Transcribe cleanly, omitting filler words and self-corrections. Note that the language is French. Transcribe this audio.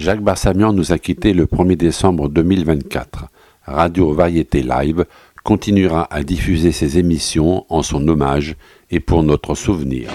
Jacques Barsamian nous a quittés le 1er décembre 2024. Radio Variété Live continuera à diffuser ses émissions en son hommage et pour notre souvenir.